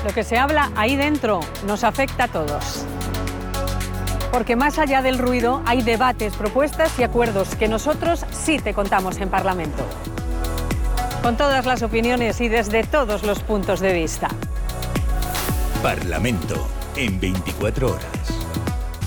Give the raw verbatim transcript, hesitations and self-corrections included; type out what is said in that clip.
Lo que se habla ahí dentro nos afecta a todos. Porque más allá del ruido hay debates, propuestas y acuerdos que nosotros sí te contamos en Parlamento. Con todas las opiniones y desde todos los puntos de vista. Parlamento en veinticuatro horas.